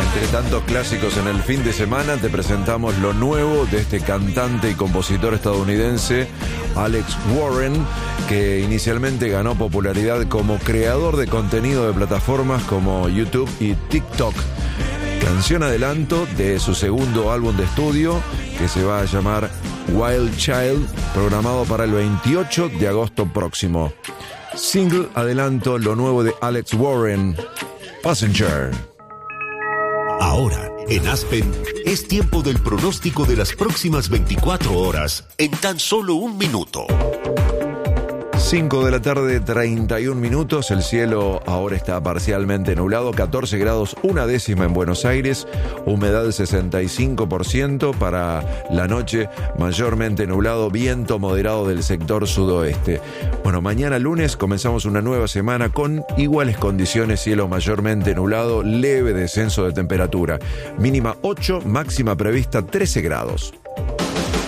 Entre tantos clásicos en el fin de semana, te presentamos lo nuevo de este cantante y compositor estadounidense, Alex Warren, que inicialmente ganó popularidad como creador de contenido de plataformas como YouTube y TikTok. Canción adelanto de su segundo álbum de estudio, que se va a llamar Wild Child, programado para el 28 de agosto próximo. Single adelanto, lo nuevo de Alex Warren, Passenger. Ahora, en Aspen, es tiempo del pronóstico de las próximas 24 horas en tan solo un minuto. 5 de la tarde, 31 minutos. El cielo ahora está parcialmente nublado, 14 grados, 1 décima en Buenos Aires, humedad del 65%. Para la noche, mayormente nublado, viento moderado del sector sudoeste. Bueno, mañana lunes comenzamos una nueva semana con iguales condiciones, cielo mayormente nublado, leve descenso de temperatura. Mínima 8, máxima prevista 13 grados.